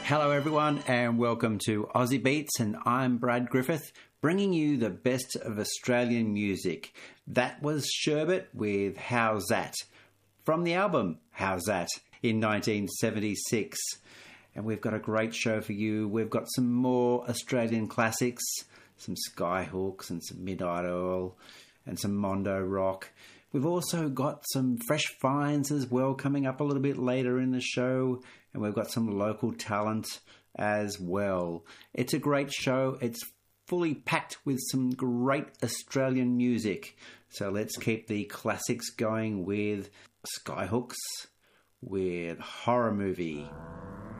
Hello everyone and welcome to Aussie Beats, and I'm Brad Griffith, bringing you the best of Australian music. That was Sherbet with How's That, from the album How's That in 1976. And we've got a great show for you. We've got some more Australian classics, some Skyhooks and some Midnight Oil and some Mondo Rock. We've also got some fresh finds as well coming up a little bit later in the show, and we've got some local talent as well. It's a great show. It's fully packed with some great Australian music. So let's keep the classics going with Skyhooks with Horror Movie.